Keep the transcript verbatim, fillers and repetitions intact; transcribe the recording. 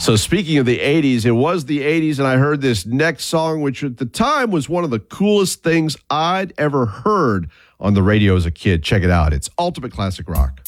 So speaking of the eighties, it was the eighties, and I heard this next song, which at the time was one of the coolest things I'd ever heard on the radio as a kid. Check it out. It's Ultimate Classic Rock.